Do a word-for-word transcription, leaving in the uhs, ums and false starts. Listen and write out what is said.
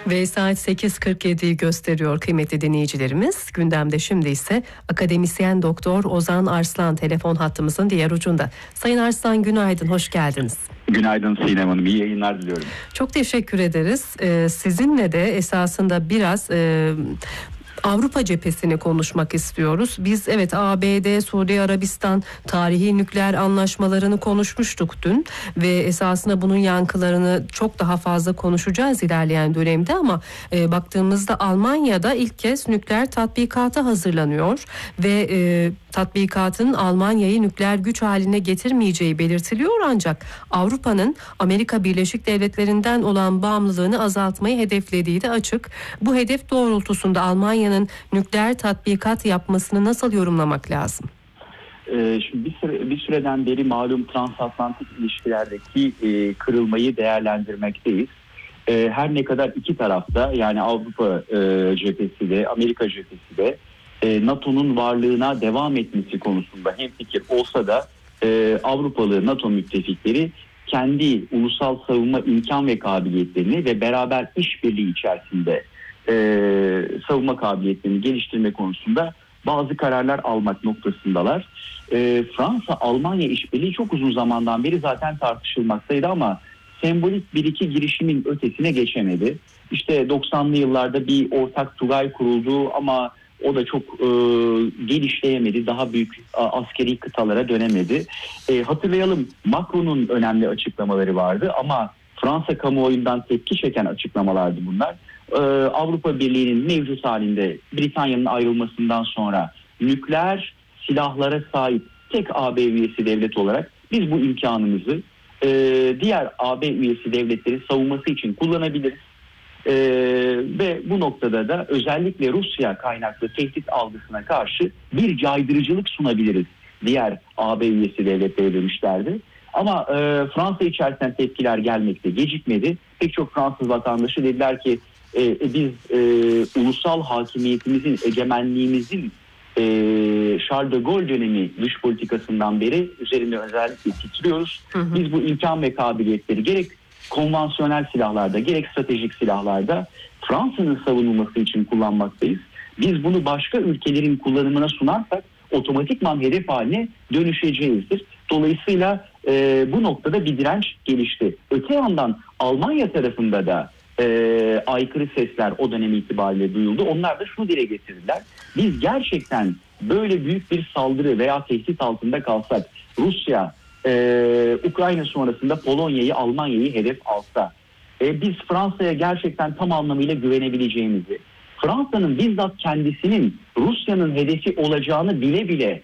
Ve saat sekiz kırk yediyi gösteriyor kıymetli dinleyicilerimiz. Gündemde şimdi ise akademisyen doktor Ozan Arslan telefon hattımızın diğer ucunda. Sayın Arslan, günaydın, hoş geldiniz. Günaydın Sinem Hanım, iyi yayınlar diliyorum. Çok teşekkür ederiz. Ee, sizinle de esasında biraz... E, Avrupa cephesini konuşmak istiyoruz. Biz evet A B D, Suudi Arabistan tarihi nükleer anlaşmalarını konuşmuştuk dün ve esasında bunun yankılarını çok daha fazla konuşacağız ilerleyen dönemde ama e, baktığımızda Almanya'da ilk kez nükleer tatbikata hazırlanıyor ve e, tatbikatın Almanya'yı nükleer güç haline getirmeyeceği belirtiliyor, ancak Avrupa'nın Amerika Birleşik Devletleri'nden olan bağımlılığını azaltmayı hedeflediği de açık. Bu hedef doğrultusunda Almanya'nın nükleer tatbikat yapmasını nasıl yorumlamak lazım? Ee, şimdi bir, süre, bir süreden beri malum transatlantik ilişkilerdeki e, kırılmayı değerlendirmekteyiz. E, her ne kadar iki tarafta, yani Avrupa e, cephesi de Amerika cephesi de e, NATO'nun varlığına devam etmesi konusunda hemfikir olsa da e, Avrupalı NATO müttefikleri kendi ulusal savunma imkan ve kabiliyetlerini ve beraber işbirliği içerisinde Ee, savunma kabiliyetlerini geliştirme konusunda bazı kararlar almak noktasındalar. Ee, Fransa-Almanya işbirliği çok uzun zamandan beri zaten tartışılmaktaydı ama sembolik bir iki girişimin ötesine geçemedi. İşte doksanlı yıllarda bir ortak tugay kuruldu ama o da çok e, genişleyemedi. Daha büyük a, askeri kıtalara dönemedi. E, hatırlayalım, Macron'un önemli açıklamaları vardı ama Fransa kamuoyundan tepki çeken açıklamalardı bunlar. Ee, Avrupa Birliği'nin mevcut halinde Britanya'nın ayrılmasından sonra nükleer silahlara sahip tek A B üyesi devlet olarak biz bu imkanımızı e, diğer A B üyesi devletleri savunması için kullanabiliriz. E, ve bu noktada da özellikle Rusya kaynaklı tehdit algısına karşı bir caydırıcılık sunabiliriz diğer A B üyesi devletlere demişlerdi. Ama e, Fransa içerisinden tepkiler gelmekte gecikmedi. Pek çok Fransız vatandaşı dediler ki e, biz e, ulusal hakimiyetimizin, egemenliğimizin e, Charles de Gaulle dönemi dış politikasından beri üzerinde özellikle titriyoruz. Hı hı. Biz bu imkan ve kabiliyetleri gerek konvansiyonel silahlarda gerek stratejik silahlarda Fransa'nın savunulması için kullanmaktayız. Biz bunu başka ülkelerin kullanımına sunarsak otomatikman hedef haline dönüşeceğizdir. Dolayısıyla e, bu noktada bir direnç gelişti. Öte yandan Almanya tarafında da e, aykırı sesler o dönem itibariyle duyuldu. Onlar da şunu dile getirdiler. Biz gerçekten böyle büyük bir saldırı veya tehdit altında kalsak, Rusya e, Ukrayna sonrasında Polonya'yı, Almanya'yı hedef alsa, e, biz Fransa'ya gerçekten tam anlamıyla güvenebileceğimizi, Fransa'nın bizzat kendisinin Rusya'nın hedefi olacağını bile bile